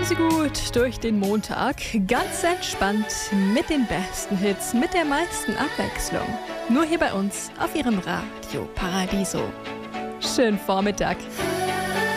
Sie gut durch den Montag, ganz entspannt mit den besten Hits, mit der meisten Abwechslung. Nur hier bei uns auf Ihrem Radio Paradiso. Schönen Vormittag.